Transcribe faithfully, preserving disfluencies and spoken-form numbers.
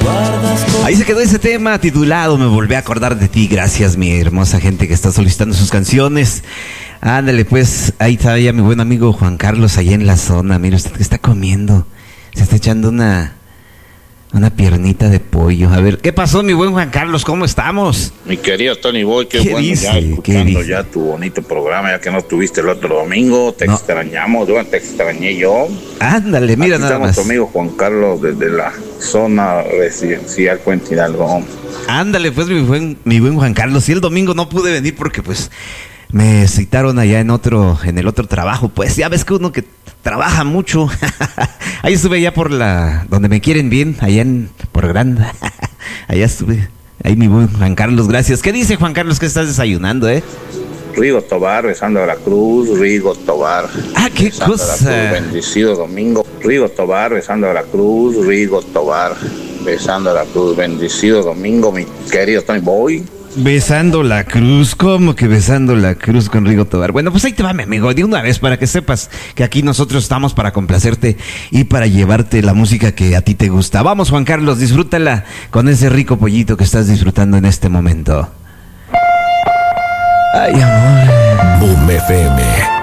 Ahí se quedó ese tema titulado Me volví a acordar de ti. Gracias, mi hermosa gente que está solicitando sus canciones. Ándale, pues, ahí está ya mi buen amigo Juan Carlos, allá en la zona. Mire usted que está comiendo. Se está echando una... Una piernita de pollo. A ver, ¿qué pasó, mi buen Juan Carlos? ¿Cómo estamos? Mi querido Tony Boy, qué, ¿Qué bueno dice? ya escuchando ¿Qué ya tu bonito programa, ya que no estuviste el otro domingo. Te no. extrañamos, yo te extrañé yo. Ándale, mira Aquí nada estamos más. tu amigo Juan Carlos desde la zona residencial Puente Hidalgo. Ándale, pues, mi buen, mi buen Juan Carlos. Y el domingo no pude venir porque, pues, me citaron allá en otro, en el otro trabajo. Pues, ya ves que uno que trabaja mucho. Ahí estuve allá por la, donde me quieren bien, allá en, por Granda. Allá estuve. Ahí mi buen Juan Carlos, gracias. ¿Qué dice Juan Carlos que estás desayunando, eh? Rigo Tobar, besando a la cruz, Rigo Tobar. Ah, qué besando cosa. a la cruz, bendecido domingo. Rigo Tobar, besando a la cruz, Rigo Tobar, besando a la cruz, bendecido domingo, mi querido Tony Boy. Besando la cruz, ¿cómo que besando la cruz con Rigo Tobar? Bueno, pues ahí te va, mi amigo, de una vez para que sepas que aquí nosotros estamos para complacerte y para llevarte la música que a ti te gusta. Vamos, Juan Carlos, disfrútala con ese rico pollito que estás disfrutando en este momento. Ay, amor. Boom F M.